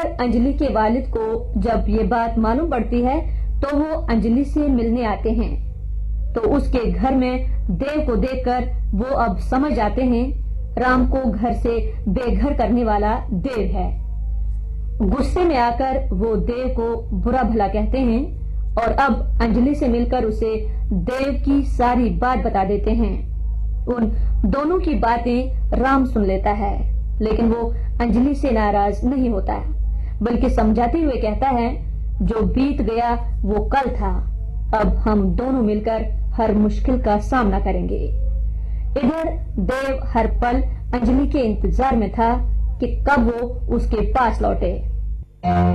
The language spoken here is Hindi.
इधर अंजलि के वालिद को जब ये बात मालूम पड़ती है तो वो अंजलि से मिलने आते हैं। तो उसके घर में देव को देखकर वो अब समझ जाते हैं राम को घर से बेघर करने वाला देव है। गुस्से में आकर वो देव को बुरा भला कहते हैं और अब अंजलि से मिलकर उसे देव की सारी बात बता देते हैं। उन दोनों की बातें राम सुन लेता है, लेकिन वो अंजलि से नाराज नहीं होता, बल्कि समझाते हुए कहता है जो बीत गया वो कल था, अब हम दोनों मिलकर हर मुश्किल का सामना करेंगे। इधर देव हर पल अंजलि के इंतजार में था कि कब वो उसके पास लौटे।